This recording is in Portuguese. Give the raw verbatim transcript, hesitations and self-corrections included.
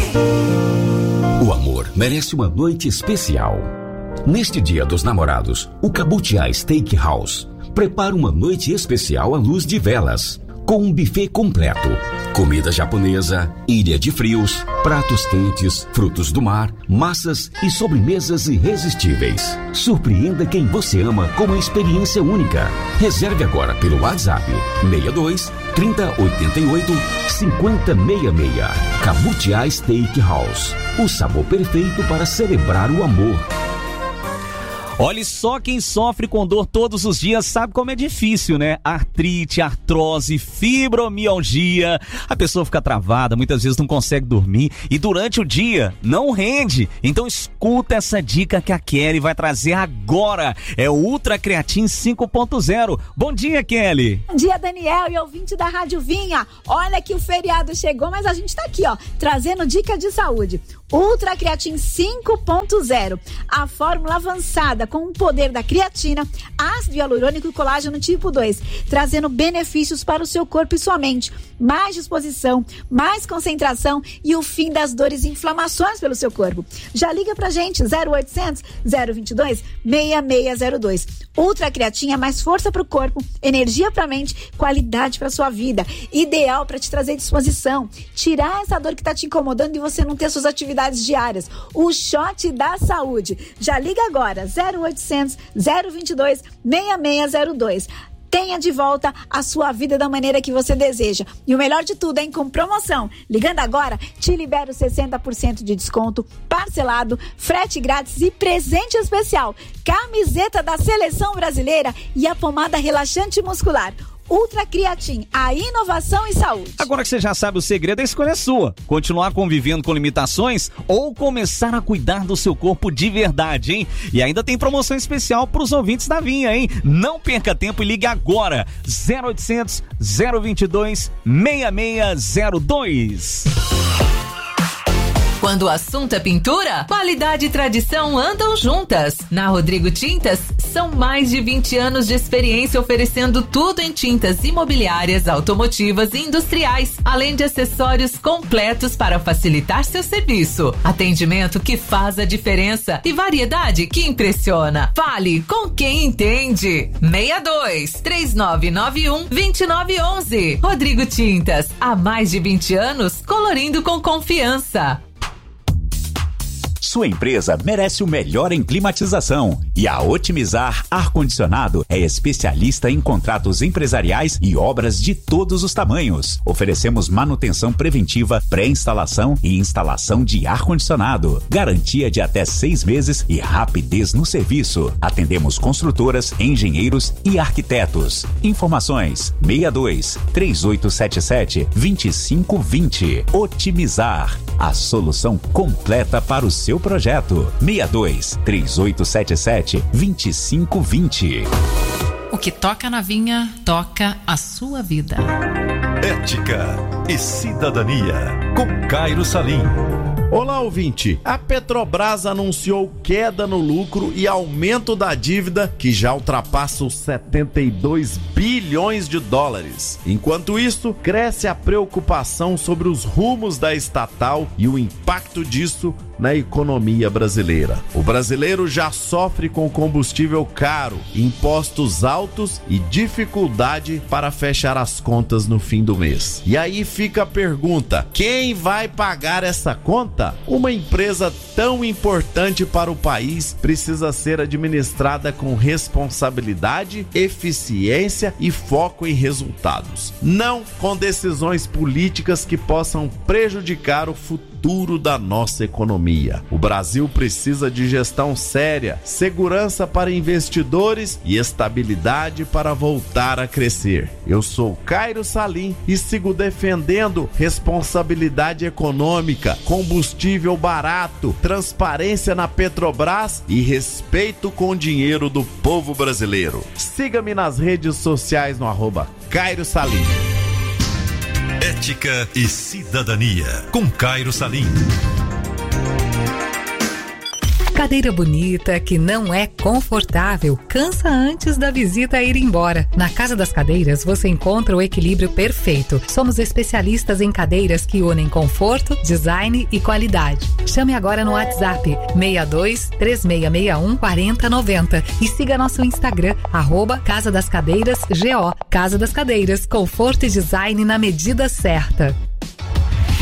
O amor merece uma noite especial. Neste Dia dos Namorados, o Cambotiá Steakhouse prepara uma noite especial à luz de velas, com um buffet completo, comida japonesa, ilha de frios, pratos quentes, frutos do mar, massas e sobremesas irresistíveis. Surpreenda quem você ama com uma experiência única. Reserve agora pelo WhatsApp seis dois, trinta, oitenta e oito, cinquenta sessenta e seis. Cambotiá Steakhouse, o sabor perfeito para celebrar o amor. Olha, só quem sofre com dor todos os dias sabe como é difícil, né? Artrite, artrose, fibromialgia. A pessoa fica travada, muitas vezes não consegue dormir e durante o dia não rende. Então escuta essa dica que a Kelly vai trazer agora. É o Ultra Creatin cinco ponto zero. Bom dia, Kelly. Bom dia, Daniel e ouvinte da Rádio Vinha. Olha que o feriado chegou, mas a gente tá aqui, ó, trazendo dica de saúde. Ultra Creatin cinco ponto zero, a fórmula avançada com o poder da creatina, ácido hialurônico e colágeno tipo dois, trazendo benefícios para o seu corpo e sua mente, mais disposição, mais concentração e o fim das dores e inflamações pelo seu corpo. Já liga pra gente, zero oitocentos, zero vinte e dois, seis seis zero dois. Ultra Creatin é mais força pro corpo, energia pra mente, qualidade pra sua vida, ideal pra te trazer disposição, tirar essa dor que tá te incomodando e você não ter suas atividades diárias. O shot da saúde. Já liga agora, zero oitocentos, zero vinte e dois, seis seis zero dois. Tenha de volta a sua vida da maneira que você deseja. E o melhor de tudo, hein? Com promoção. Ligando agora, te libero sessenta por cento de desconto, parcelado, frete grátis e presente especial. Camiseta da Seleção Brasileira e a pomada relaxante muscular. Ultra Creatin, a inovação em saúde. Agora que você já sabe o segredo, a escolha é sua. Continuar convivendo com limitações ou começar a cuidar do seu corpo de verdade, hein? E ainda tem promoção especial para os ouvintes da Vinha, hein? Não perca tempo e ligue agora. zero oitocentos, zero vinte e dois, seis seis zero dois. Quando o assunto é pintura, qualidade e tradição andam juntas. Na Rodrigo Tintas, são mais de vinte anos de experiência oferecendo tudo em tintas imobiliárias, automotivas e industriais, além de acessórios completos para facilitar seu serviço. Atendimento que faz a diferença e variedade que impressiona. Fale com quem entende. seis dois, três nove nove um, dois nove um um. Rodrigo Tintas, há mais de vinte anos, colorindo com confiança. Sua empresa merece o melhor em climatização e a Otimizar Ar-Condicionado é especialista em contratos empresariais e obras de todos os tamanhos. Oferecemos manutenção preventiva, pré-instalação e instalação de ar-condicionado. Garantia de até seis meses e rapidez no serviço. Atendemos construtoras, engenheiros e arquitetos. Informações seis dois, três oito sete sete, dois cinco dois zero. Otimizar, a solução completa para o seu projeto. seis dois, três oito sete sete, dois cinco dois zero. O que toca na Vinha, toca a sua vida. Ética e cidadania, com Cairo Salim. Olá, ouvinte. A Petrobras anunciou queda no lucro e aumento da dívida que já ultrapassa os setenta e dois bilhões de dólares. Enquanto isso, cresce a preocupação sobre os rumos da estatal e o impacto disso na economia brasileira. O brasileiro já sofre com combustível caro, impostos altos e dificuldade para fechar as contas no fim do mês. E aí fica a pergunta: quem vai pagar essa conta? Uma empresa tão importante para o país precisa ser administrada com responsabilidade, eficiência e foco em resultados, não com decisões políticas que possam prejudicar o futuro da nossa economia. O Brasil precisa de gestão séria, segurança para investidores e estabilidade para voltar a crescer. Eu sou Cairo Salim e sigo defendendo responsabilidade econômica, combustível barato, transparência na Petrobras e respeito com o dinheiro do povo brasileiro. Siga-me nas redes sociais no arroba Cairo Salim. Ética e cidadania, com Cairo Salim. Cadeira bonita que não é confortável, cansa antes da visita ir embora. Na Casa das Cadeiras você encontra o equilíbrio perfeito. Somos especialistas em cadeiras que unem conforto, design e qualidade. Chame agora no WhatsApp seis dois três seis seis um quatro zero nove zero e siga nosso Instagram, arroba Casa das Cadeiras G O. Casa das Cadeiras, conforto e design na medida certa.